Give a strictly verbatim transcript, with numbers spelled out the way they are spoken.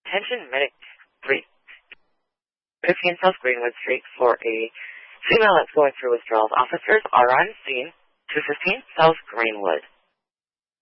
Attention Medic three. fifteen South Greenwood Street for a female that's going through withdrawals. Officers are on scene. two fifteen South Greenwood.